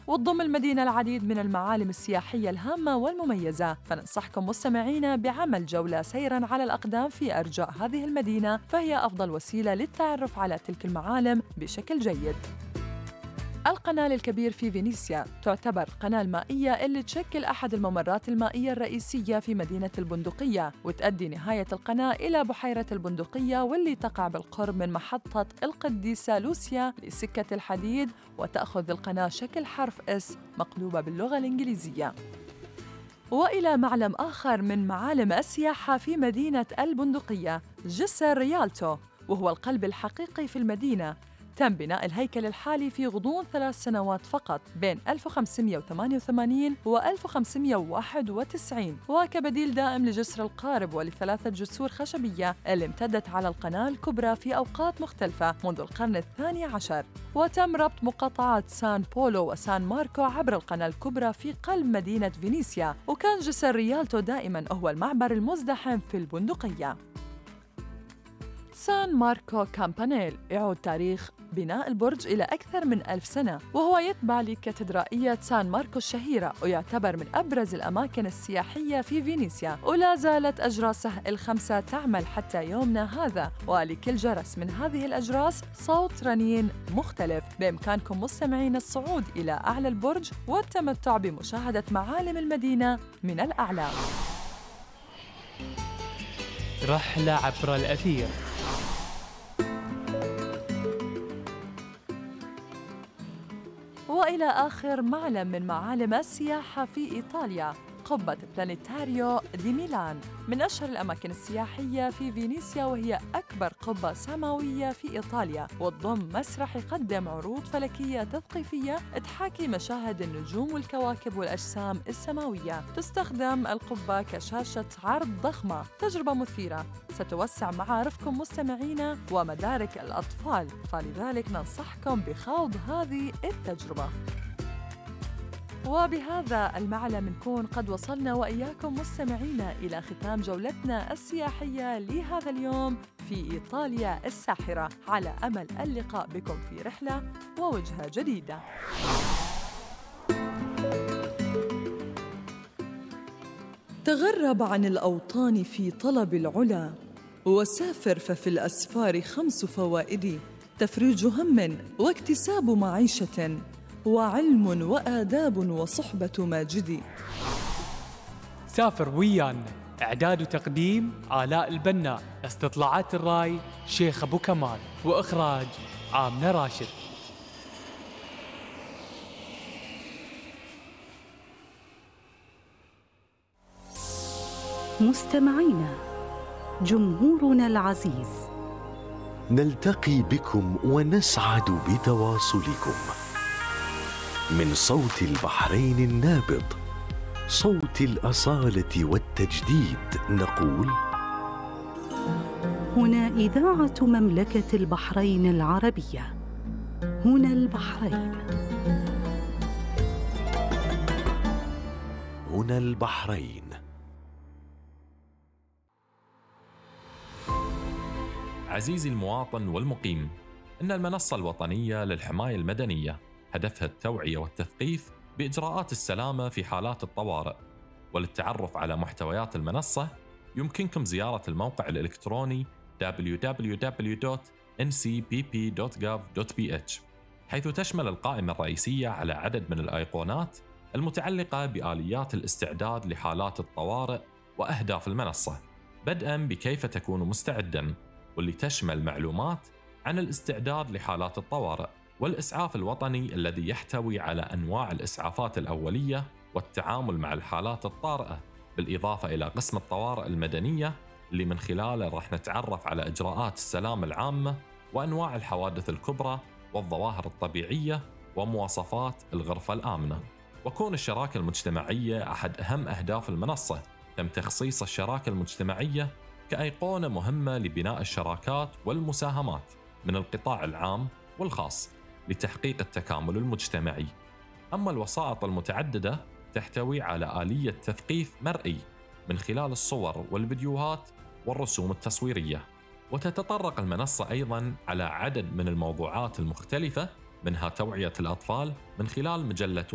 وتضم المدينة العديد من المعالم السياحية الهامة والمميزة، فننصحكم مستمعينا بعمل جولة سيراً على الأقدام في أرجاء هذه المدينة، فهي أفضل وسيلة للتعرف على تلك المعالم بشكل جيد. القناة الكبير في فينيسيا تعتبر القناة المائية اللي تشكل أحد الممرات المائية الرئيسية في مدينة البندقية، وتؤدي نهاية القناة إلى بحيرة البندقية واللي تقع بالقرب من محطة القديسة لوسيا لسكة الحديد، وتأخذ القناة شكل حرف S مقلوبة باللغة الإنجليزية. وإلى معلم آخر من معالم السياحة في مدينة البندقية، جسر ريالتو، وهو القلب الحقيقي في المدينة. تم بناء الهيكل الحالي في غضون 3 سنوات فقط بين 1588 و 1591، وكبديل دائم لجسر القارب ولثلاثة جسور خشبية اللي امتدت على القناة الكبرى في أوقات مختلفة منذ القرن الثاني عشر. وتم ربط مقاطعات سان بولو وسان ماركو عبر القناة الكبرى في قلب مدينة فينيسيا، وكان جسر ريالتو دائماً هو المعبر المزدحم في البندقية. سان ماركو كامبانيل يعود تاريخ بناء البرج إلى أكثر من 1000 سنة، وهو يتبع لكاتدرائية سان ماركو الشهيرة، ويعتبر من أبرز الأماكن السياحية في فينيسيا، ولا زالت أجراسه ال5 تعمل حتى يومنا هذا، ولكل جرس من هذه الأجراس صوت رنين مختلف. بإمكانكم مستمعين الصعود إلى أعلى البرج والتمتع بمشاهدة معالم المدينة من الأعلى. رحلة عبر الأثير. وإلى آخر معلم من معالم السياحة في إيطاليا، قبة بلانيتاريو دي ميلان، من أشهر الأماكن السياحية في فينيسيا، وهي أكبر قبة سماوية في إيطاليا، وتضم مسرح يقدم عروض فلكية تثقيفية تحاكي مشاهد النجوم والكواكب والأجسام السماوية. تستخدم القبة كشاشة عرض ضخمة، تجربة مثيرة ستوسع معارفكم مستمعينا ومدارك الأطفال، فلذلك ننصحكم بخوض هذه التجربة. وبهذا المعلم نكون قد وصلنا وإياكم مستمعينا إلى ختام جولتنا السياحية لهذا اليوم في إيطاليا الساحرة، على أمل اللقاء بكم في رحلة ووجهة جديدة. تغرب عن الأوطان في طلب العلا، وسافر ففي الأسفار 5 فوائد: تفريج هم واكتساب معيشة، وعلم وآداب وصحبة ماجد. سافر ويانا، إعداد وتقديم آلاء البناء، استطلاعات الراي شيخ أبو كمال، وإخراج آمنة راشد. مستمعينا، جمهورنا العزيز، نلتقي بكم ونسعد بتواصلكم من صوت البحرين النابض، صوت الأصالة والتجديد، نقول: هنا إذاعة مملكة البحرين العربية، هنا البحرين، هنا البحرين. عزيزي المواطن والمقيم، إن المنصة الوطنية للحماية المدنية هدفها التوعية والتثقيف بإجراءات السلامة في حالات الطوارئ. وللتعرف على محتويات المنصة يمكنكم زيارة الموقع الإلكتروني www.ncpp.gov.bh، حيث تشمل القائمة الرئيسية على عدد من الأيقونات المتعلقة بآليات الاستعداد لحالات الطوارئ وأهداف المنصة، بدءاً بكيف تكون مستعداً، واللي تشمل معلومات عن الاستعداد لحالات الطوارئ، والإسعاف الوطني الذي يحتوي على أنواع الإسعافات الأولية والتعامل مع الحالات الطارئة، بالإضافة إلى قسم الطوارئ المدنية اللي من خلاله راح نتعرف على إجراءات السلامة العامة وأنواع الحوادث الكبرى والظواهر الطبيعية ومواصفات الغرفة الآمنة. وكون الشراكة المجتمعية أحد أهم أهداف المنصة، تم تخصيص الشراكة المجتمعية كأيقونة مهمة لبناء الشراكات والمساهمات من القطاع العام والخاص لتحقيق التكامل المجتمعي. أما الوسائط المتعددة تحتوي على آلية تثقيف مرئي من خلال الصور والفيديوهات والرسوم التصويرية. وتتطرق المنصة أيضاً على عدد من الموضوعات المختلفة، منها توعية الأطفال من خلال مجلة